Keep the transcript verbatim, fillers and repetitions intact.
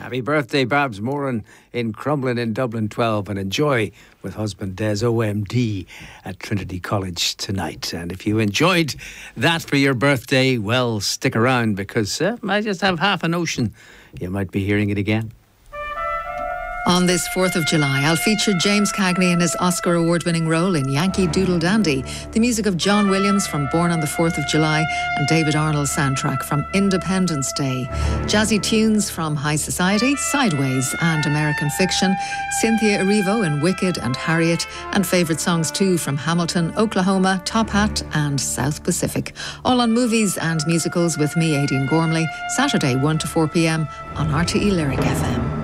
Happy birthday, Babs Moran in Crumlin in Dublin twelve, and enjoy with husband Des O M D at Trinity College tonight. And if you enjoyed that for your birthday, well, stick around, because uh, I just have half a notion you might be hearing it again. On this fourth of July, I'll feature James Cagney in his Oscar award-winning role in Yankee Doodle Dandy, the music of John Williams from Born on the fourth of July, and David Arnold's soundtrack from Independence Day. Jazzy tunes from High Society, Sideways and American Fiction, Cynthia Erivo in Wicked and Harriet, and favourite songs too from Hamilton, Oklahoma, Top Hat and South Pacific. All on movies and musicals with me, Aideen Gormley, Saturday one to four p m on R T E Lyric F M.